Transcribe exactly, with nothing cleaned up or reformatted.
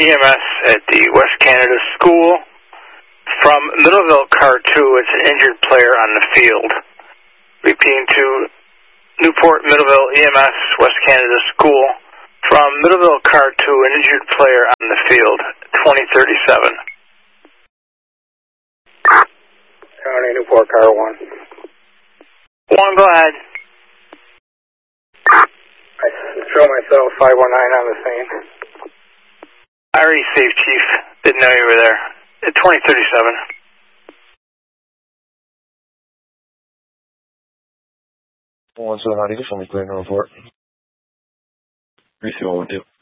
E M S at the West Canada School. From Middleville Car two, it's an injured player on the field. Repeating to Newport Middleville E M S, West Canada School. From Middleville Car two, an injured player on the field, twenty thirty-seven. County Newport Car one. One, go ahead. I show myself five one nine on the scene. I already saved, Chief. Didn't know you were there. At twenty thirty-seven. one seven ninety, just let me clear the report. three two one one two.